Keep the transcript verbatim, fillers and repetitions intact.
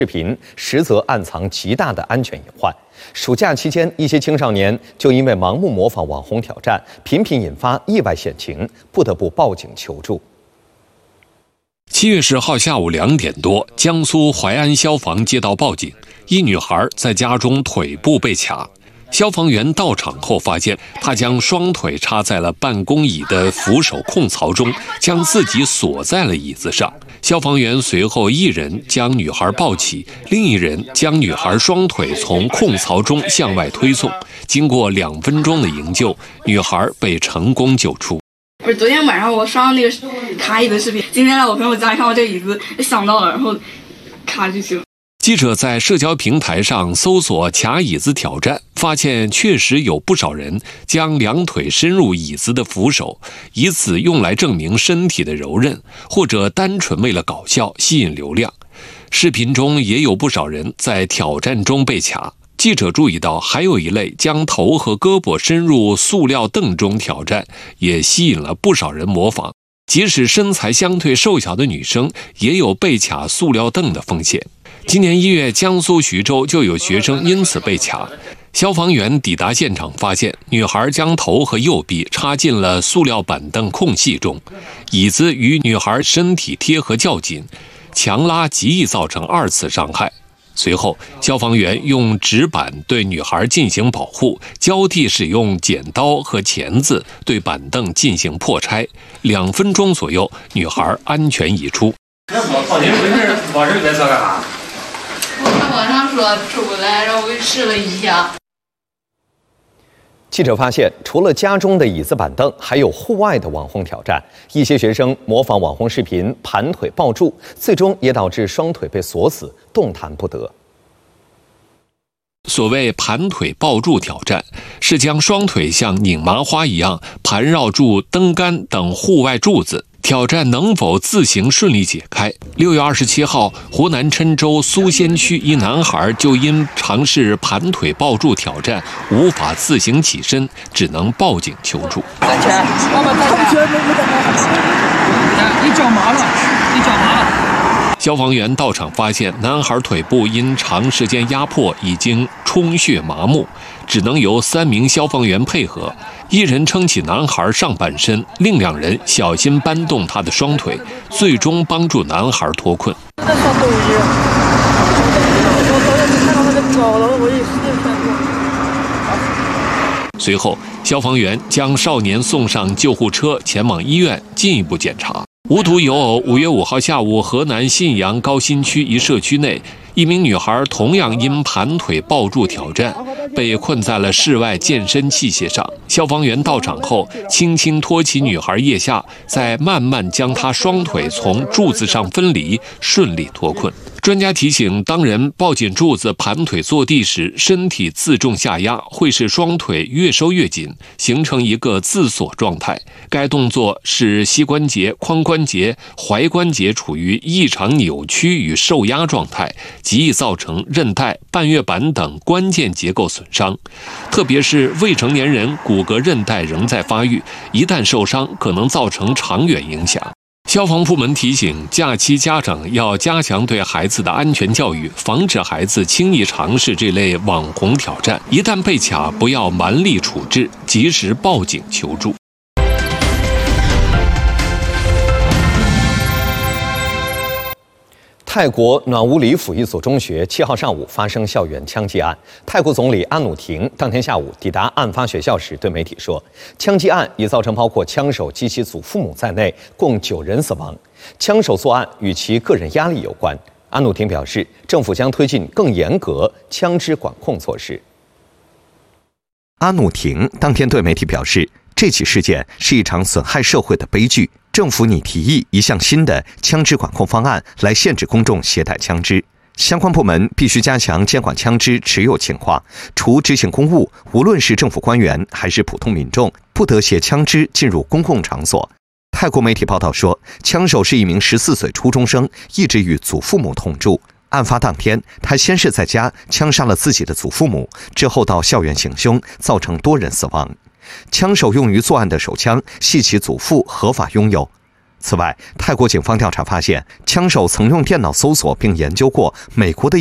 视频实则暗藏极大的安全隐患。暑假期间，一些青少年就因为盲目模仿网红挑战，频频引发意外险情，不得不报警求助。 七月十号下午两点多，江苏淮安消防接到报警，一女孩在家中腿部被卡。消防员到场后发现，她将双腿插在了办公椅的扶手控槽中，将自己锁在了椅子上。消防员随后一人将女孩抱起，另一人将女孩双腿从控槽中向外推送。经过两分钟的营救，女孩被成功救出。 不是昨天晚上我刷那个卡椅子视频，今天来我朋友家里看到这个椅子，想到了，然后卡就行。 记者在社交平台上搜索卡椅子挑战，发现确实有不少人将两腿伸入椅子的扶手，以此用来证明身体的柔韧，或者单纯为了搞笑吸引流量。视频中也有不少人在挑战中被卡。记者注意到，还有一类将头和胳膊伸入塑料凳中挑战，也吸引了不少人模仿。即使身材相对瘦小的女生，也有被卡塑料凳的风险。今年一月，江苏徐州就有学生因此被卡。消防员抵达现场，发现女孩将头和右臂插进了塑料板凳空隙中，椅子与女孩身体贴合较紧，强拉极易造成二次伤害。随后，消防员用纸板对女孩进行保护，交替使用剪刀和钳子对板凳进行破拆。两分钟左右，女孩安全移出。 那我靠，您不是往这里边测干啥？ 我在网上说出不来，然后我给试了一下。 记者发现，除了家中的椅子板凳，还有户外的网红挑战。一些学生模仿网红视频盘腿抱柱，最终也导致双腿被锁死，动弹不得。 所谓盘腿抱柱挑战，是将双腿像拧麻花一样盘绕住灯杆等户外柱子，挑战能否自行顺利解开。六月二十七号，湖南郴州苏仙区一男孩就因尝试盘腿抱柱挑战，无法自行起身，只能报警求助。 站起来，你脚麻了，你脚麻了。 消防员到场发现，男孩腿部因长时间压迫已经充血麻木，只能由三名消防员配合，一人撑起男孩上半身，另两人小心搬动他的双腿，最终帮助男孩脱困。随后，消防员将少年送上救护车，前往医院进一步检查。无独有偶，五月五号下午，河南信阳高新区一社区内，一名女孩同样因盘腿抱柱挑战，被困在了室外健身器械上。消防员到场后，轻轻托起女孩腋下，再慢慢将她双腿从柱子上分离，顺利脱困。专家提醒，当人抱紧柱子盘腿坐地时，身体自重下压，会使双腿越收越紧，形成一个自锁状态。该动作使膝关节、髋关节、踝关节处于异常扭曲与受压状态，极易造成韧带、半月板等关键结构损伤。特别是未成年人骨骼韧带仍在发育，一旦受伤，可能造成长远影响。消防部门提醒，假期家长要加强对孩子的安全教育，防止孩子轻易尝试这类网红挑战。一旦被卡，不要蛮力处置，及时报警求助。 泰国暖武里府一所中学七号上午发生校园枪击案。泰国总理安努廷当天下午抵达案发学校时，对媒体说，枪击案已造成包括枪手及其祖父母在内共九人死亡。枪手作案与其个人压力有关。安努廷表示，政府将推进更严格枪支管控措施。 阿努廷当天对媒体表示，这起事件是一场损害社会的悲剧。政府拟提议一项新的枪支管控方案来限制公众携带枪支，相关部门必须加强监管枪支持有情况，除执行公务，无论是政府官员还是普通民众，不得携枪支进入公共场所。泰国媒体报道说，枪手是一名十四岁初中生，一直与祖父母同住。案发当天，他先是在家枪杀了自己的祖父母，之后到校园行凶，造成多人死亡。枪手用于作案的手枪系其祖父合法拥有。 此外，泰国警方调查发现，枪手曾用电脑搜索并研究过美国的